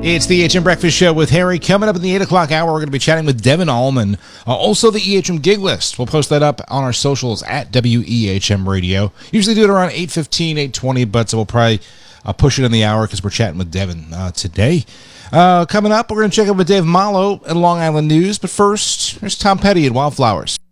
It's the EHM Breakfast Show with Harry. Coming up in the 8 o'clock hour, we're going to be chatting with Devin Allman. Also, the EHM Gig List. We'll post that up on our socials at WEHM Radio. Usually do it around 8:15, 8:20, but so we'll probably push it in the hour because we're chatting with Devin today. Coming up, we're going to check in with Dave Malo at Long Island News. But first, here's Tom Petty at Wildflowers.